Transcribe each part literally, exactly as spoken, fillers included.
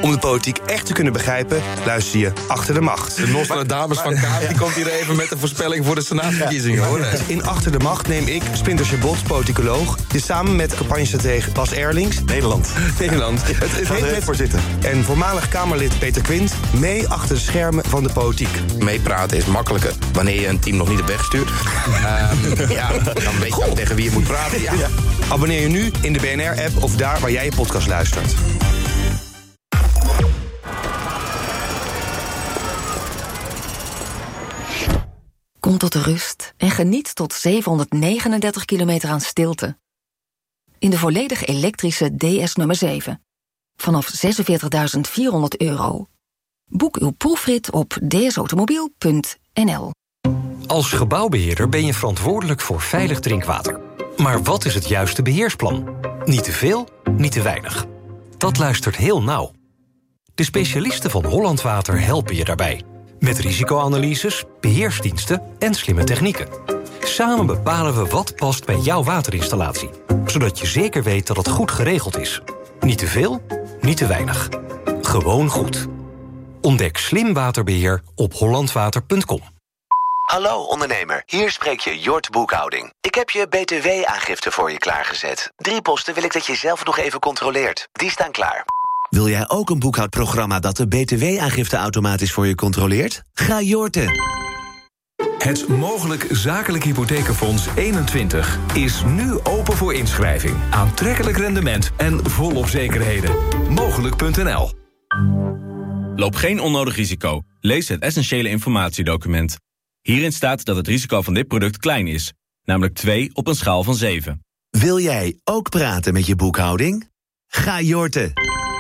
Om de politiek echt te kunnen begrijpen, luister je Achter de Macht. De Nostradamus van Kaap die komt hier even met de voorspelling voor de senaatsverkiezingen, hoor. In Achter de Macht neem ik, Splinter Chabot, politicoloog, dit samen met campagnestratege Bas Erlings, Nederland. Nederland. Het, het heet met, voor zitten. En voormalig Kamerlid Peter Quint mee achter de schermen van de politiek. Meepraten is makkelijker wanneer je een team nog niet op weg stuurt. um, ja, dan weet je ook tegen wie je moet praten. Ja. Ja. Abonneer je nu in de B N R-app of daar waar jij je podcast luistert. Kom tot de rust en geniet tot zevenhonderdnegenendertig kilometer aan stilte. In de volledig elektrische D S nummer zeven. Vanaf zesenveertigduizend vierhonderd euro. Boek uw proefrit op d s automobiel punt n l. Als gebouwbeheerder ben je verantwoordelijk voor veilig drinkwater. Maar wat is het juiste beheersplan? Niet te veel, niet te weinig. Dat luistert heel nauw. De specialisten van Holland Water helpen je daarbij. Met risicoanalyses, beheersdiensten en slimme technieken. Samen bepalen we wat past bij jouw waterinstallatie. Zodat je zeker weet dat het goed geregeld is. Niet te veel, niet te weinig. Gewoon goed. Ontdek slim waterbeheer op holland water punt com. Hallo ondernemer, hier spreek je Jort Boekhouding. Ik heb je B T W-aangifte voor je klaargezet. Drie posten wil ik dat je zelf nog even controleert. Die staan klaar. Wil jij ook een boekhoudprogramma dat de B T W-aangifte automatisch voor je controleert? Ga Jorten. Het Mogelijk Zakelijk Hypothekenfonds eenentwintig is nu open voor inschrijving. Aantrekkelijk rendement en volop zekerheden. Mogelijk punt n l. Loop geen onnodig risico. Lees het essentiële informatiedocument. Hierin staat dat het risico van dit product klein is. Namelijk twee op een schaal van zeven. Wil jij ook praten met je boekhouding? Ga Jorten.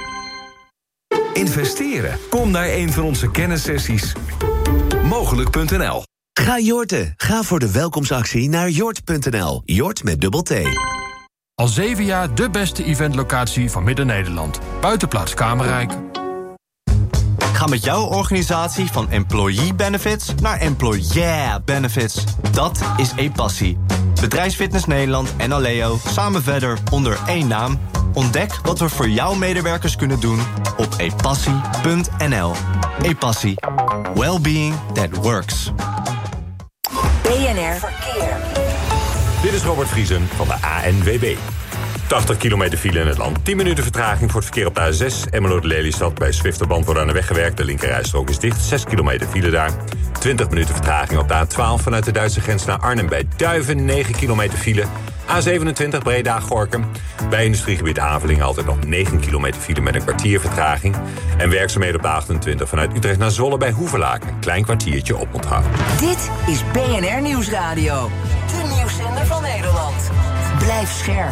Investeren? Kom naar een van onze kennissessies. Mogelijk punt n l. Ga Jorten. Ga voor de welkomstactie naar jort punt n l. Jort met dubbel T. Al zeven jaar de beste eventlocatie van Midden-Nederland. Buitenplaats Kamerrijk. Ga met jouw organisatie van employee benefits naar employer benefits. Dat is e-passie. Bedrijfsfitness Nederland en Aleo samen verder onder één naam. Ontdek wat we voor jouw medewerkers kunnen doen op e passie punt n l. e-passie. Wellbeing that works. B N R Verkeer. Dit is Robert Vriesen van de A N W B. tachtig kilometer file in het land. tien minuten vertraging voor het verkeer op de A zes. Emmeloord-Lelystad bij Zwifterband wordt aan de weg gewerkt. De linkerrijstrook is dicht. zes kilometer file daar. twintig minuten vertraging op de A twaalf vanuit de Duitse grens naar Arnhem bij Duiven. negen kilometer file. A zevenentwintig Breda-Gorinchem. Bij industriegebied Avelingen altijd nog negen kilometer file met een kwartier vertraging. En werkzaamheden op de achtentwintig vanuit Utrecht naar Zwolle bij Hoevelaken. Een klein kwartiertje op onthoud. Dit is B N R Nieuwsradio. De nieuwszender van Nederland. Blijf scherp.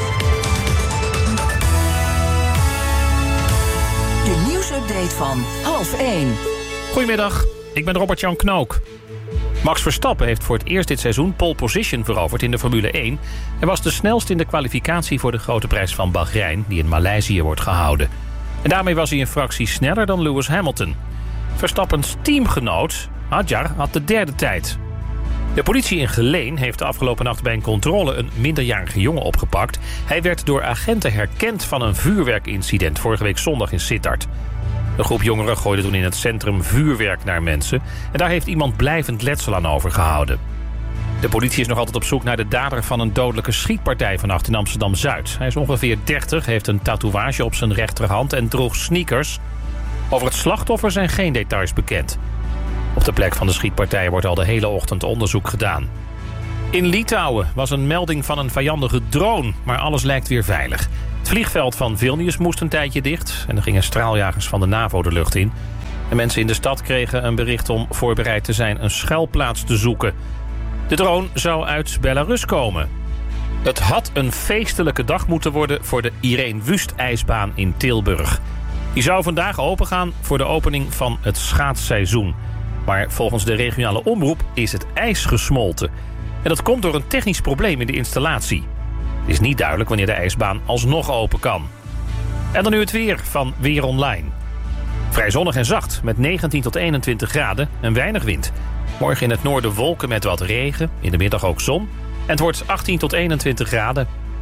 De nieuwsupdate van half één. Goedemiddag, ik ben Robert-Jan Knook. Max Verstappen heeft voor het eerst dit seizoen pole position veroverd in de Formule één... en was de snelst in de kwalificatie voor de grote prijs van Bahrein... die in Maleisië wordt gehouden. En daarmee was hij een fractie sneller dan Lewis Hamilton. Verstappens teamgenoot, Hadjar, had de derde tijd. De politie in Geleen heeft de afgelopen nacht bij een controle... een minderjarige jongen opgepakt. Hij werd door agenten herkend van een vuurwerkincident... vorige week zondag in Sittard. Een groep jongeren gooide toen in het centrum vuurwerk naar mensen... en daar heeft iemand blijvend letsel aan overgehouden. De politie is nog altijd op zoek naar de dader van een dodelijke schietpartij vannacht in Amsterdam-Zuid. Hij is ongeveer dertig, heeft een tatoeage op zijn rechterhand en droeg sneakers. Over het slachtoffer zijn geen details bekend. Op de plek van de schietpartij wordt al de hele ochtend onderzoek gedaan. In Litouwen was een melding van een vijandige drone, maar alles lijkt weer veilig. Het vliegveld van Vilnius moest een tijdje dicht... en er gingen straaljagers van de NAVO de lucht in. De mensen in de stad kregen een bericht om voorbereid te zijn... een schuilplaats te zoeken. De drone zou uit Belarus komen. Het had een feestelijke dag moeten worden... voor de Irene Wust-ijsbaan in Tilburg. Die zou vandaag opengaan voor de opening van het schaatsseizoen. Maar volgens de regionale omroep is het ijs gesmolten. En dat komt door een technisch probleem in de installatie. Het is niet duidelijk wanneer de ijsbaan alsnog open kan. En dan nu het weer van Weer Online. Vrij zonnig en zacht met negentien tot eenentwintig graden en weinig wind. Morgen in het noorden wolken met wat regen, in de middag ook zon. En het wordt achttien tot eenentwintig graden.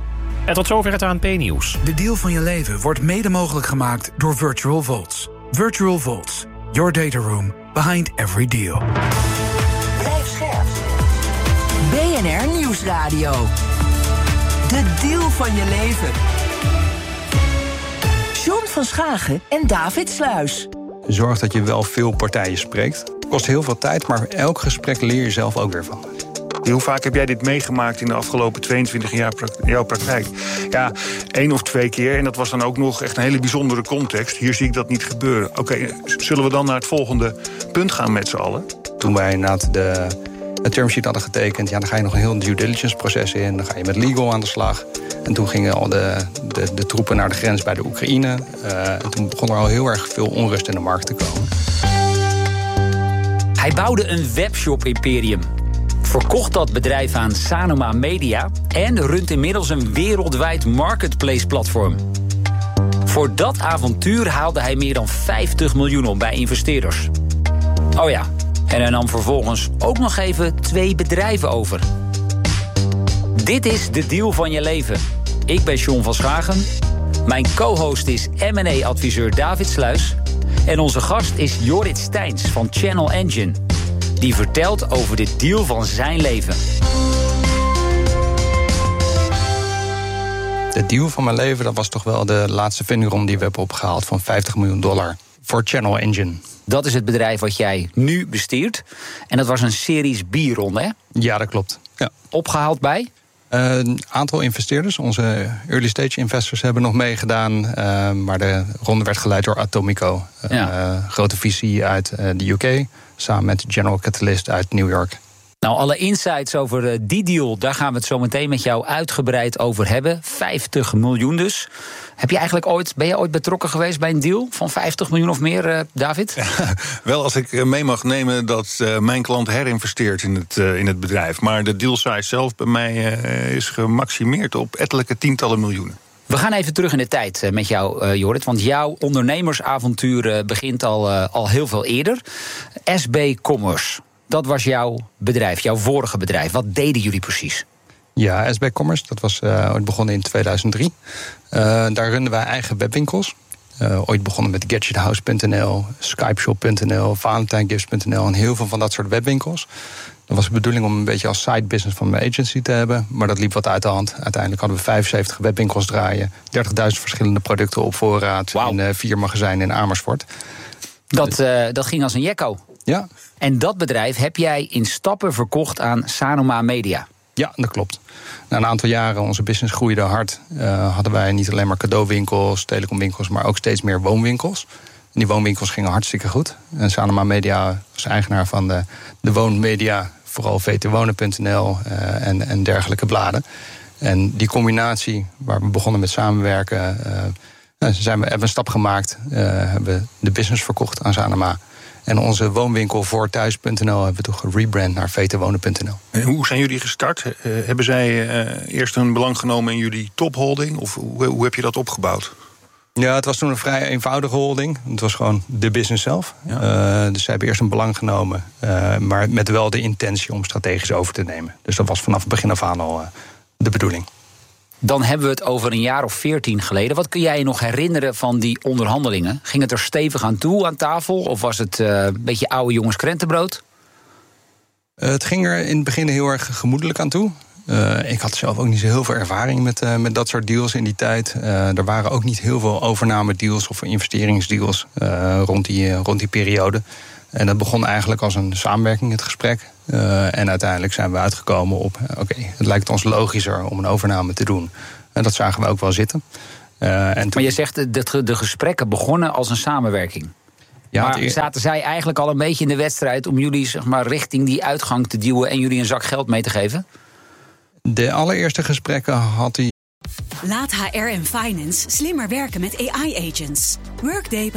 En tot zover het A N P-nieuws. De deal van je leven wordt mede mogelijk gemaakt door Virtual Vaults. Virtual Vaults. Your data room behind every deal. Blijf scherp. B N R Nieuwsradio. De deal van je leven. John van Schagen en David Sluis. Zorg dat je wel veel partijen spreekt. Het kost heel veel tijd, maar elk gesprek leer je zelf ook weer van. Hoe vaak heb jij dit meegemaakt in de afgelopen tweeëntwintig jaar pra- jouw praktijk? Ja, één of twee keer. En dat was dan ook nog echt een hele bijzondere context. Hier zie ik dat niet gebeuren. Oké, okay, zullen we dan naar het volgende punt gaan met z'n allen? Toen wij inderdaad de, de termsheet hadden getekend, ja, dan ga je nog een heel due diligence proces in. Dan ga je met legal aan de slag. En toen gingen al de, de, de troepen naar de grens bij de Oekraïne. Uh, en toen begon er al heel erg veel onrust in de markt te komen. Hij bouwde een webshop-imperium. Verkocht dat bedrijf aan Sanoma Media en runt inmiddels een wereldwijd marketplace-platform. Voor dat avontuur haalde hij meer dan vijftig miljoen op bij investeerders. Oh ja, en hij nam vervolgens ook nog even twee bedrijven over. Dit is de deal van je leven. Ik ben John van Schagen. Mijn co-host is M en A-adviseur David Sluis. En onze gast is Jorrit Steins van Channel Engine. Die vertelt over de deal van zijn leven. De deal van mijn leven, dat was toch wel de laatste fundingronde die we hebben opgehaald van vijftig miljoen dollar voor Channel Engine. Dat is het bedrijf wat jij nu bestiert. En dat was een Series B-ronde, hè? Ja, dat klopt. Ja. Opgehaald bij? Uh, een aantal investeerders, onze early stage investors hebben nog meegedaan. Uh, maar de ronde werd geleid door Atomico. Uh, ja. uh, grote visie uit uh, de U K. Samen met General Catalyst uit New York. Nou, alle insights over uh, die deal, daar gaan we het zo meteen met jou uitgebreid over hebben. vijftig miljoen dus. Heb je eigenlijk ooit, ben je ooit betrokken geweest bij een deal van vijftig miljoen of meer, uh, David? Ja, wel als ik mee mag nemen dat uh, mijn klant herinvesteert in het, uh, in het bedrijf. Maar de deal size zelf bij mij uh, is gemaximeerd op ettelijke tientallen miljoenen. We gaan even terug in de tijd uh, met jou, uh, Jorrit. Want jouw ondernemersavontuur uh, begint al, uh, al heel veel eerder. S B Commerce, dat was jouw bedrijf, jouw vorige bedrijf. Wat deden jullie precies? Ja, S B Commerce, dat was uh, ooit begonnen in tweeduizend drie. Uh, daar runden wij eigen webwinkels. Uh, ooit begonnen met gadgethouse punt n l, skypeshop punt n l, valentijngifts punt n l en heel veel van dat soort webwinkels. Dat was de bedoeling om een beetje als side business van mijn agency te hebben. Maar dat liep wat uit de hand. Uiteindelijk hadden we vijfenzeventig webwinkels draaien. dertigduizend verschillende producten op voorraad. Wow. In uh, vier magazijnen in Amersfoort. Dat, uh, dat ging als een jekko. Ja. En dat bedrijf heb jij in stappen verkocht aan Sanoma Media. Ja, dat klopt. Na een aantal jaren, onze business groeide hard. Uh, hadden wij niet alleen maar cadeauwinkels, telecomwinkels, maar ook steeds meer woonwinkels. En die woonwinkels gingen hartstikke goed. En Sanoma Media was eigenaar van de, de woonmedia, vooral v t wonen punt n l uh, en, en dergelijke bladen. En die combinatie, waar we begonnen met samenwerken, uh, zijn we, hebben we een stap gemaakt. Uh, hebben de business verkocht aan Sanoma. En onze woonwinkel voorthuis punt n l hebben we toch gerebrand naar v t wonen punt n l. En hoe zijn jullie gestart? Uh, hebben zij uh, eerst een belang genomen in jullie topholding? Of hoe, hoe heb je dat opgebouwd? Ja, het was toen een vrij eenvoudige holding. Het was gewoon de business zelf. Ja. Uh, dus zij hebben eerst een belang genomen. Uh, maar met wel de intentie om strategisch over te nemen. Dus dat was vanaf het begin af aan al uh, de bedoeling. Dan hebben we het over een jaar of veertien geleden. Wat kun jij je nog herinneren van die onderhandelingen? Ging het er stevig aan toe aan tafel? Of was het uh, een beetje oude jongens krentenbrood? Uh, het ging er in het begin heel erg gemoedelijk aan toe. Uh, ik had zelf ook niet zo heel veel ervaring met, uh, met dat soort deals in die tijd. Uh, er waren ook niet heel veel overnamedeals of investeringsdeals uh, rond, die, uh, rond die periode. En dat begon eigenlijk als een samenwerking, het gesprek. Uh, en uiteindelijk zijn we uitgekomen op, oké, okay, het lijkt ons logischer om een overname te doen. En dat zagen we ook wel zitten. Uh, en toen... Maar je zegt, de, de gesprekken begonnen als een samenwerking. Ja, maar het... zaten zij eigenlijk al een beetje in de wedstrijd om jullie, zeg maar, richting die uitgang te duwen en jullie een zak geld mee te geven? De allereerste gesprekken had hij. Laat H R en Finance slimmer werken met A I-agents. Workday